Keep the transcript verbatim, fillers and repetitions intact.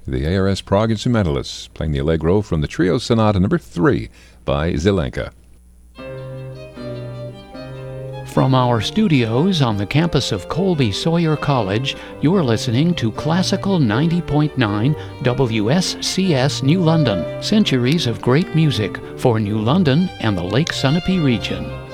the A R S Prague Instrumentalists, playing the Allegro from the Trio Sonata number three by Zelenka. From our studios on the campus of Colby Sawyer College, you're listening to Classical ninety point nine W S C S New London, centuries of great music for New London and the Lake Sunapee region.